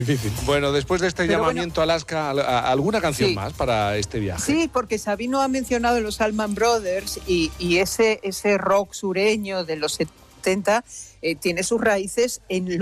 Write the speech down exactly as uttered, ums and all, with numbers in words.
Difícil. Bueno, después de este Pero llamamiento bueno, a Alaska, ¿a- ¿alguna canción sí. más para este viaje? Sí, porque Sabino ha mencionado los Allman Brothers y, y ese, ese rock sureño de los setenta eh, tiene sus raíces en